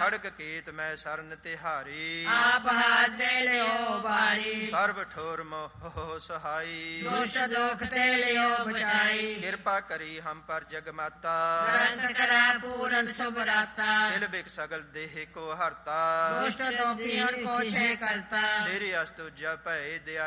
ਖੜਗ ਕੇਤ ਮੈਂ ਸਰਨ ਤਿਹਾਰੀ ਆਪ ਹਾਥ ਦੇ ਲਿਓ ਬਾਰੀ ਸਰਬ ਠੋਰ ਮੋਹ ਸਹਾਈ ਦੁਸ਼ਟ ਦੁਖ ਤੇ ਲਿਓ ਬਚਾਈ ਕਿਰਪਾ ਕਰੀ ਹਮ ਪਰ ਜਗਮਾਤਾ ਗ੍ਰੰਥ ਕਰਾ ਪੂਰਨ ਸੁਭਰਾਤਾ ਦਿਲ ਬਿਕ ਸਗਲ ਦੇਹ ਕੋ ਹਰਤਾ ਦੁਸ਼ਟ ਦੁਖੀ ਹਣ ਕੋ ਛੇ ਕਰਤਾ ਸ੍ਰੀ ਅਸਤੁ ਜਪੈ ਦਿਆ